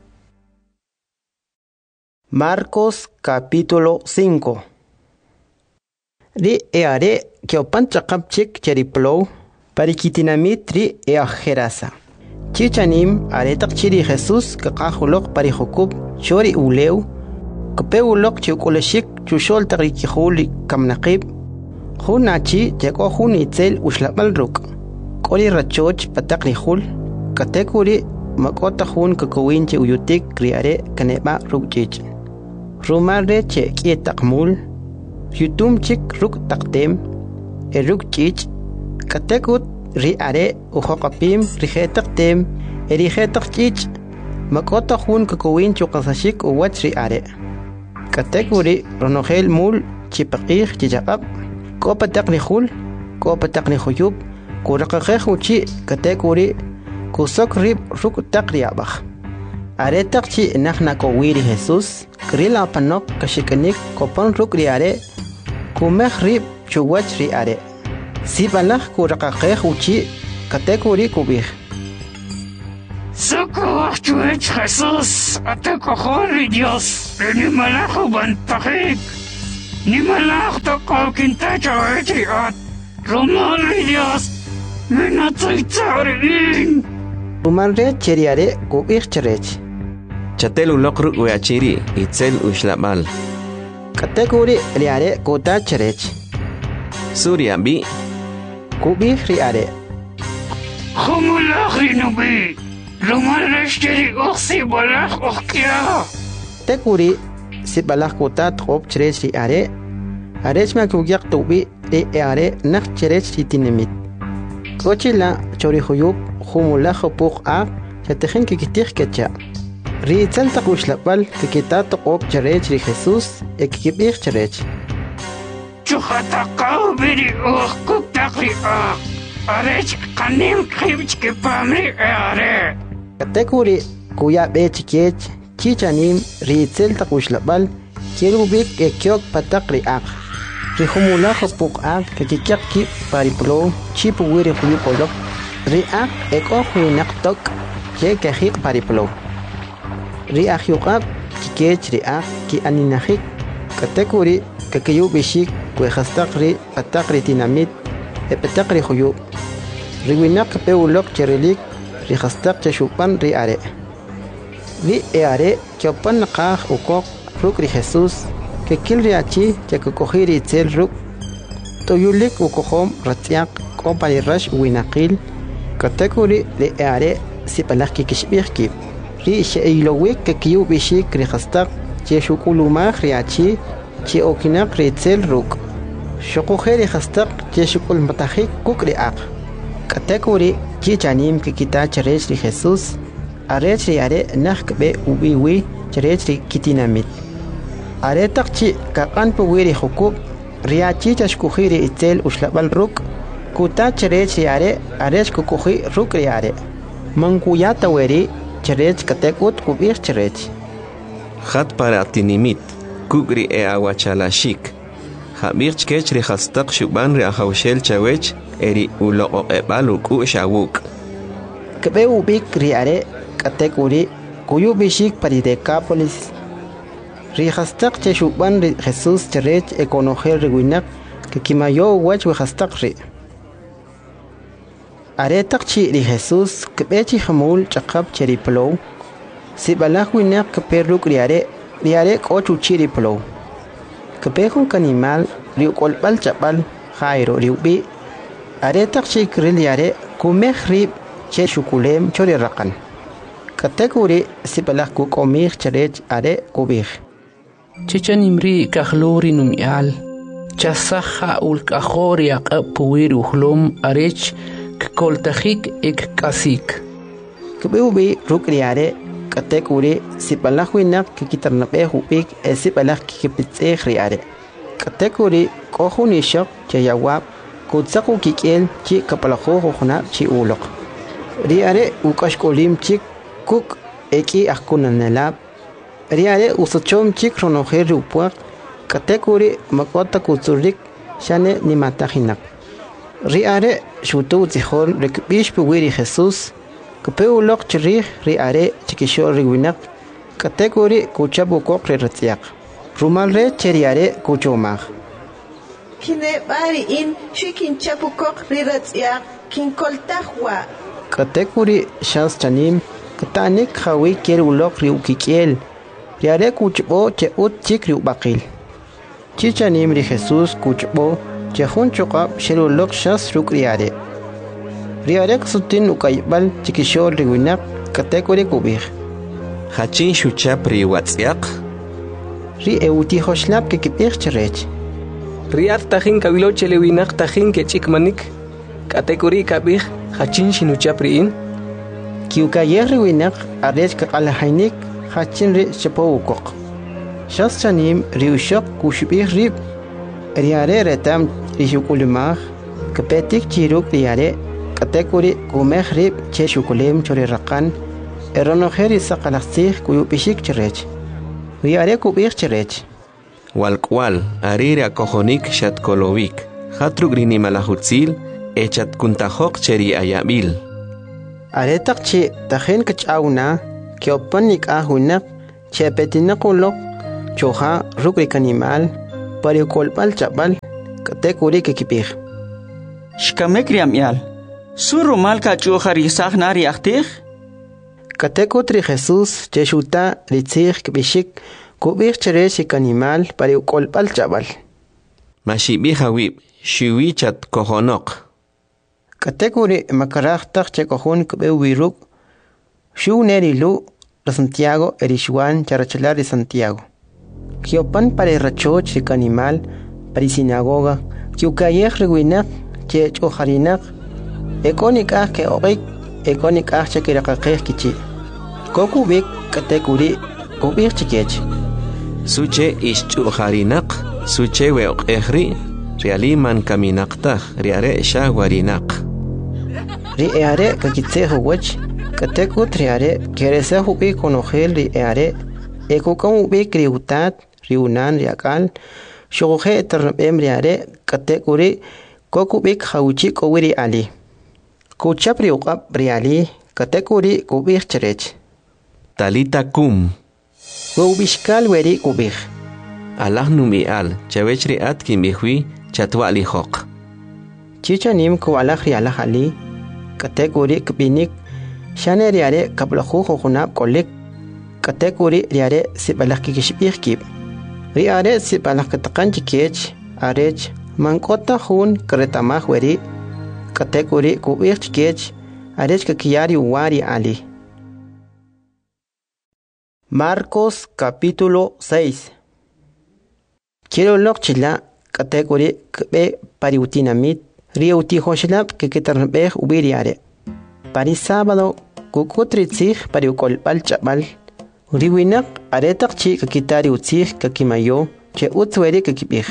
Marcos capítulo cinco. Ri e are kiopan chakapchik cheriplo parikitinamit ri e ajerasa. Chichanim are takchiri Jesús kakajulok parijokub chori uleu Kapewulok chiukoleshik chushol tarikihuli kamnaqib. Hunachi jako hunitzel ushlabal ruk. Koli rachoch pataknihul. Katekuri makota hun kakowinche uyutik kriare kaneba rukchich. Rumare che kietakmul. Yutum chik ruk taktem. E rukchich. Katekut riare uhokapim rihetaktem. E rihetakchich. Makota hun kakowinche ukasashik uwach riare. Kategori ronogel mul chipaqih chichaqab kopa taqnihul kopa taqnihuyub kuraqaqeh uchi kategori kusok rib ruk taqriabaj are taqchi nahna kowiri Jesús krila panok kashikanik kopan ruk riare kumeh rib chuwach riare sibalaj kuraqaqeh uchi kategori kubih Socorro, chuech Jesús, ate cojones Dios, ni malajo bantajik, ni malajo toko quinta chuech at, romali Dios, menatay tsarin. Rumanre cheriare kubir cherech. Chatel ulokru uachiri, itzel ushlamal. Kategori riare kota cherech. Surya bi. Kubir riare. Humulach rinubi. Rumanre cheri oxi balach okia. Teguri si balach kota trop cherech riare. Arech ma kugyak tubi riare nak cherech ritinimit. Kochila chori huyub humulach puk a chatejen kikitir kecha. Ri tzalta kushlapal kikitato op cherech ri Jesús e kikibir cherech. Chuhatakaw biri oh kuktakri ah. Arech kanim kribch ke pamri are. Kategori kuya be chikech chichanim ri tzalta kushlapal kirubik e kyok patakri ak. Ri humula khopuk ak kikikyak ki pariplo chipu wiri huyupolok. Ri ak eko huinaktok ke kahik pariplo. Ri ahyuqab kikech ri ak ki aninahik kategori kakayu bishik kwe khastaqri pataqri tinamit e pataqri khuyu ri winak pe ulok cherelik ri khastaq chashupan ri are ri e are chopan qah ukok ruk ri Jesus ke kil ri achi ke kokhiri tel ruk toyulik ukohom ratiaq kompani rash winaqil kategori ri are sipalak kishbirki ri sheilowik ke kiu bishik ri khastaq che shukuluma riachi che okinak ri tel ruk shoko kheri khastaq che shukul matahik kuk ri ak kategori chi chanim ke kita cherech ri Jesus arech ri are nak be ubiwi cherech ri kitinamit are takchi ka kan pu wiri hukub riachi chashkukhiri itel ushlabal ruk kuta cherech ri are arech kukukhi ruk ri are mankuyata weri cherech katekut kubir cherech. Khat para tinimit, kugri e awachalashik. Habir chkech ri khastaq shuban ri ahawshel chawech eri ulo ebalu ku shawuk. Kebe ubik ri are katekuri kuyu bishik pari Decapolis. Ri khastaq che shuban ri Jesus cherech ekonogel riguinak ke kimayo wach we khastaq ri. Are takchi ri Jesus kebechi hamul chakab cheri plow si balak winak keperuk riare riare kochu chiri plow kepehun kanimal ri kolbal chapal khairo riubi are takchi kriliare kumeh ri che shukulem chori rakan kategori si balak ku komih cherech are kubih Chichen imri kahlori numial chasaha ul kahori aqpuir uhlum arech koltajik ek kasik kebeubi rukriare kategori sipalahwinak kikitarnape hupik e sipalah kikipitse riare kategori kohuni shok chayawap kutsaku kikel chi kapalaho hona chi ulok riare ukashkolim chik kuk eki akunanelab riare usochom chik ronoher rupuak kategori makota kutsurik shane nimatahinak riare shutu zihol rekbish puwiri Jesus kapeu lok chri riare chikishol riwinak kategori kuchabu kok retiak rumal re cheriare kuchomag kine bari in shikin chapu kok retiak kin koltahwa kategori shans chanim katanik khawi kerulok riukikel riare kuchbo che ut chikri ubakil chichanim ri Jesus kuchbo Jehun chokap shelulok shas ruk riare. Riare ksutin ukaybal chikishol riwinak kategori kubir. Hachin shuchap ri watsiak. Ri euti hoshlap ke kipir cherech. Riar tajin kabilo chelewinak tajin ke chikmanik kategori kabir hachin shinuchap riin. Kiukayer riwinak arech kakalahainik hachin ri chapo ukok. Shas chanim riushok kushbir rib. Riare retam rishukulumah kepetik chiruk riare kategori kumeh rib che shukulim chori rakan eronoheri sakalaksih kuyu pishik cherech riare kubir cherech walkwal arire akohonik shatkolovik hatruk rini malahutzil echat kuntajok cheri ayabil Aretak chi tahin kachawna kiopan nikahunak chepetinakulok choha rukrik animal pariukolpal chabal katekuri kikipig. Shkamek riamyal. Suru malka choha risah nari aktig? Katekutri Jesús cheshuta ritzig kibishik kubig cheresik animal pariukolpal chabal. Mashibi hawib shiwi chat kohonok. Katekuri makarachtak chekohun kubewiruk shu nerilu la Santiago erishwan charachalar de Santiago. Kiopan para rachoch rik animal para sinagoga kiukayej rewinak che chojarinak ekonik ah ke obik ekonik ah che kirakakej kichi. Kokubik katekuri kubik chikech. Suche ish chojarinak suche we okehri realiman kaminaktaj riare shahwarinak. Riare kakitsejo wach katekut riare kerese hubi konogel riare ekokam hubi kriutat riunan riakal shoge eternabem riare katekuri kokubik hauchi kowiri ali kuchap riuqab riali katekuri kubik cherech talita kum wubishkal weri kubik Allah numi al chawechri at kimbihui chatwali hok chichanim ko Allah riala ali katekuri kbinik shane riare kablahu khunab kolik katekuri riare sibalak kishbihkib riare sibalak taqanchikech arech mankota hun kretamah weri katekuri kubihkech arech kakiyari wari ali. Marcos capítulo seis. Quiero lokchila katekuri kbe pariutinamit riuti hoshlab que ketarnbeh ubiriare. Pari sábado kukutritzig pariukolpal chabal. Riwinak aretak chi kakitari utzig kakimayo che utzweri kakibig.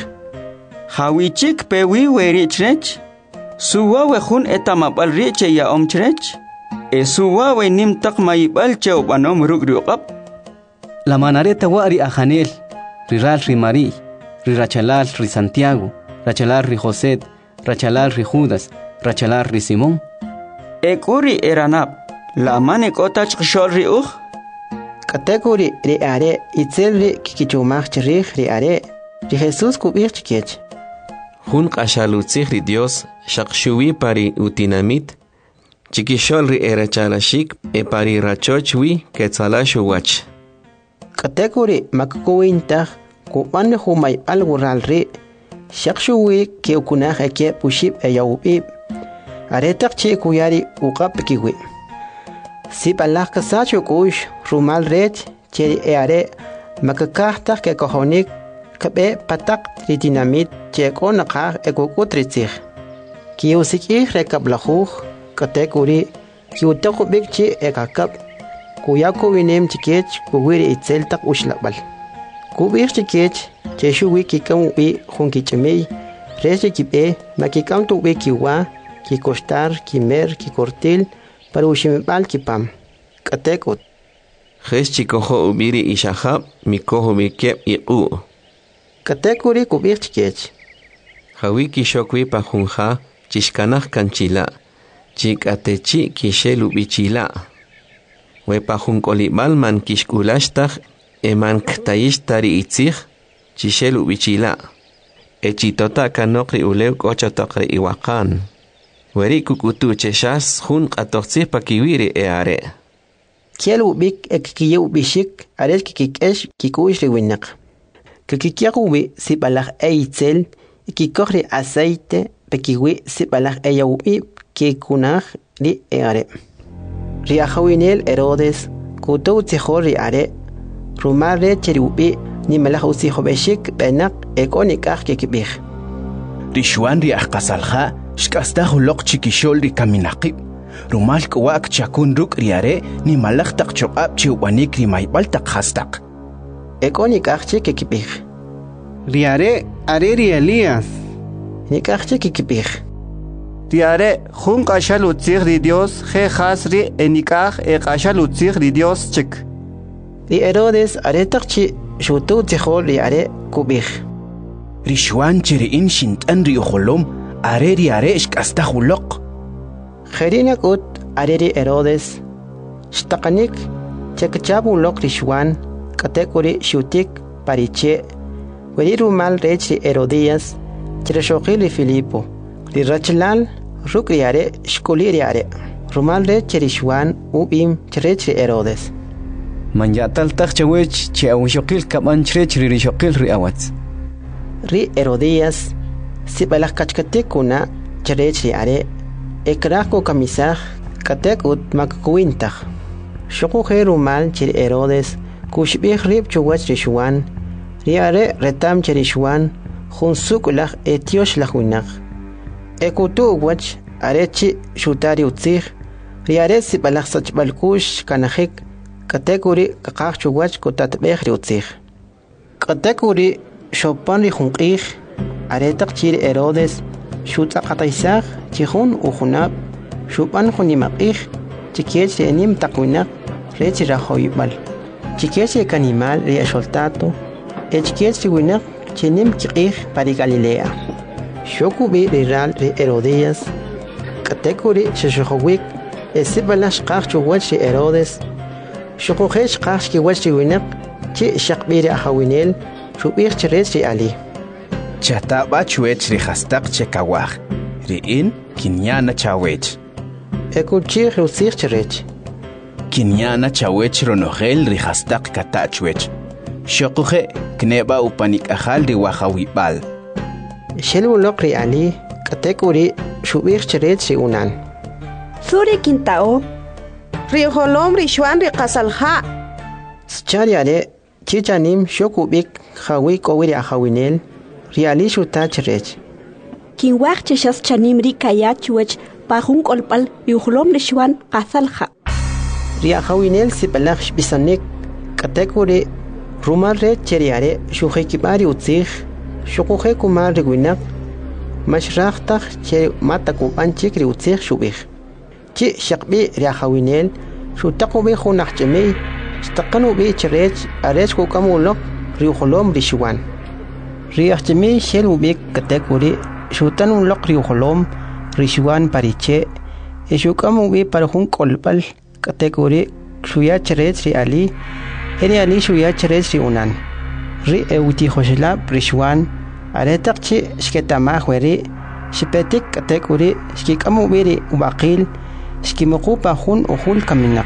Hawichik pewi weri chrech. Suwa wehun etamabal riche ya om chrech. E suwa we nim tak mayibal che ubanom rugriuqab. La manareta wari ajanel. Riral rimari. Rirachalal ri Santiago. Rachalar ri José. Rachalar ri Judas. Rachalar ri Simón. Ekuri eranab. La mane kotach kshol ri uj. Katekuri ri are itzel ri kikichumach cherich ri are. Ri Jesús kubich chikech. Hun qashalutzig ri Dios shakshuwi pari utinamit. Chikishol ri erachalashik e pari rachochwi ketzalashu wach. Katekuri makkuwintag kupan humay algural ri. Shakshuwi ke ukunaj eke pushib e yawubib. Aretak chi kuyari uqap kiwi. Sip Allah kasacho kush rumal rech cheri eare makakahtak ke kohonik kabe patak ritinamit che konakah ekukutrizig. Kiusiki rekablahuj katekuri kiutakubik chi ekakab kuyaku winem chikech kuwiri itzeltak ushlabal. Kubir chikech cheshuwi kikam ubi junkichemei reche kibe makikam tubi kiwa ki costar, ki mer, ki cortil, para ushimibal ki pam. Katekut. Jes chikoho ubiri ishahab, mikoho bikep iqu. Katekuri kubir chikech. Hawi kishokwi pahunha, chishkanah kanchila. Chik atechi kishelu bichila. We pahun kolibal man kishkulashtah, eman ktayishtari itzig, chishelu bichila. Echitota kanokri ulew kochotakri iwakan. Weri kukutu cheshas hun qatoqtsig pakiwiri e are. Kielu bik ekikiyu bishik ares kikikesh kikuish riwinak. Kikikiyakuwi sibalaj eitzel kikokri aceite pekiwi sibalaj eyawib kikunaj ri e are. Riajawinel Herodes kutu tzihor ri are. Rumare cheriubi ni malaj usijo beshik benak ekonikaj kikibij. Rishwan ri ajqasalja shkastaj uloq chikishol ri kaminaqib. Rumal kwak chakun ruk riare ni malaj taq choqab chiwanik ri maybal taq hastaq. Ekonikaj kikibij. Riare are ri Elías. Nikaj kikibij. Riare jun qashal utzig ri Dios je khas ri enikaj e qashal utzig ri Dios chik. Ri Herodes are taq chi shutu tzihol ri are kubij. Rishwan chiriin shint'an ri ujolom are ri are shk'astaj uloq. Jerinak ut areri Herodes shtaqanik chekchabu lok rishwan katekuri shutik pariche weri rumal rech Herodías Chereshoqili Filipo ri rachlal rukriare shkuliriare rumal rech rishwan ubim cherech Herodes man yatal tachwech che awshokil kaman cherech ri shokil ri awats ri Herodías sibalak kachkatikuna cherech riare ekrako kamisaj katek ut makkuintaj shoko rumal chir Herodes kushbih rib chuwach rishwan riare retam cherishwan Junsuk etiosh lahuinag. Ekutu wach arechi shutari utzig. Riare si balaksach balkush kanahik. Katekuri kakach wach kotatbeh utzig. Katekuri shopan rihungig. Aretak chir Herodes. Shutakataisag. Chihun uhunab. Shupan hunimagig. Chikiech enim takwinag. Rechi rahoibal. Chikiech kanimal riasholtato. Echkiech winag. Chenim kikih para Galilea. Shokubi riral ri Herodías. Katekuri sheshokowik. Esibalash kach chuwach Herodes. Shokohesh kach kiwach winak. Chi shakbiri ahawinel. Shubir cherech ri Ali. Chataba chuech ri hastak chekawach. Ri in kinyana chawech. Ekuchi rusir cherech. Kinyana chawech ronogel ri hastak katachuech. Shokuhe kneba upanik ahal di wahawibal. Shelu lokri Ali katekuri shubir cheret si unan. Suri kintao. Riholom rishwan ri qasalha. Schariare chichanim shokubik hawi kowiri ahawinel riali shuta cheret. Kinwach cheshas chanim ri kayachuech pahun kolpal riholom rishwan qasalha. Ri ahawinel sipalach bisanik katekuri Rumal re cheriare shuhe kibari utzig shukuhe kumar reguinak mashrachtak che matakupan chikri utzig shubig chi shakbi riahawinel shutakubi hunachchemi stakanu bi cherech arech kukamulok riuholom rishwan riachchemi shelubik katekuri shutanulok riuholom rishwan pariche eshukamu bi parhun kolpal katekuri shuya cherech ri Ali Eri Ali shuya cherech ri unan. Ri euti hoshilab rishwan. Aretakchi shketamah weri. Shipetik katekuri shkikamu wiri ubaqil. Shkimukupa hun uhul kaminak.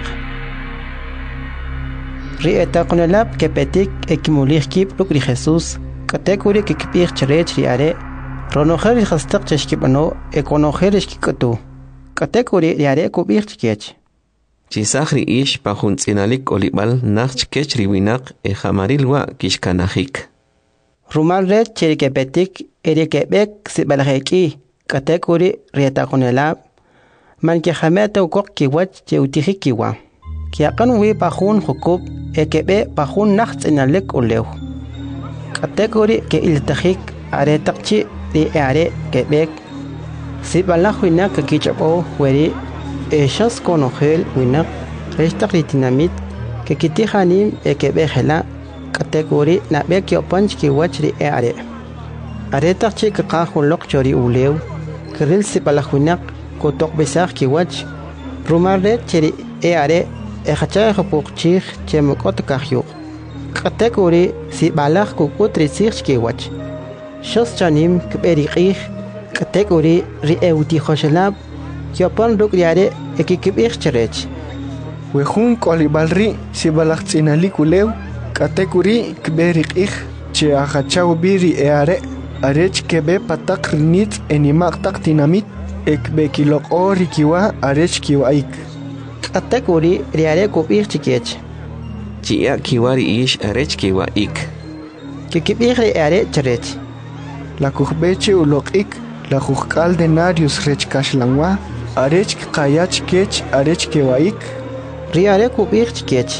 Ri etakunelab kepetik ekimulih kip luk ri Jesus. Katekuri kikipih cherech ri are. Ronoher hastak cheshkipano ekonoher shkikatu. Katekuri ri are kubih chkech. Chisahri ish pahuntzinalik olibal nach kechriwinak e jamarilwa kishkanahik. Rumal red cherikepetik erikebek sibalheki katekuri rietakunelab man ke jamete ukok kiwach cheutihikiwa. Kiakan wi pahun hukub ekebe pahun nachtsinalik ulew. Katekuri ke iltahik aretakchi ri are kebek sibalahwinak kichabo weri Eshas konogel winak resta ritinamit que kitihanim e que bejela category na bekio punch ki wachri e are areta chi ka khun lok chori ulew kril si palahwinak ko tok besar ki wach rumare cheri e are e khacha khopuk chi chemokot kahyo category si balach ko kutri sich ki wach shos chanim kberi qih category ri e uti khoshlab Kiapan ruk riare ekikibich cherech. Wehun kolibalri si balachtinalik ulew katekuri kberik ich che achachaw biri eare arech kebe patak rinit enimak tak tinamit ekbe kilok ori kiwa arech kiwaik. Katekuri riare kubich chikech. Chia kiwari ish arech kiwaik. Kikibich riare cherech. La kuhbeche ulok ik la kuhkal denarius rech kashlangwa Arech kayach kech arech kewaik riare kubich kech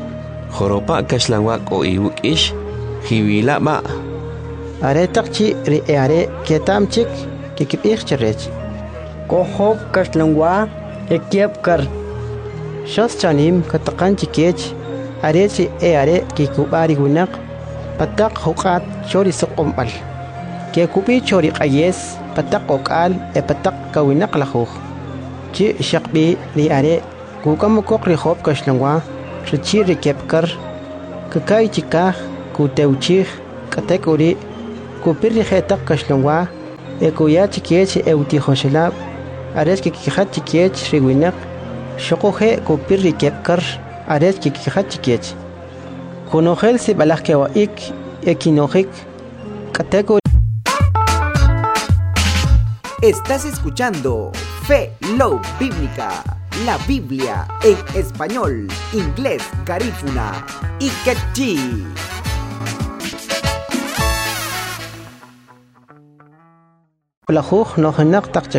Joropa kashlangwak o iwuk ish hiwila ba Aretakchi ri are ketamchik kikibich cherech Kohop kashlangwa ekiep kar Shos chanim katakanchi kech arechi e are kikubari gunak patak hukat chori sukumbal Kekubi chori qayes patak okal e patak kawinak lahuk chi shaqbi ri are kukam kok ri khop kashlangwa richi ri kepkar kakai chikah kuteuchih katekuri kupir ri khetak kashlangwa ekuya chikech euti khoshelab ares ki khat chikech ri winak shokohe kupir ri kepkar ares ki khat chikech konogel se balakwa ik ekinojik katekuri. Estás escuchando Fe Love Bíblica, la Biblia en español, inglés, garífuna y quechí. Plajuj no hanak tak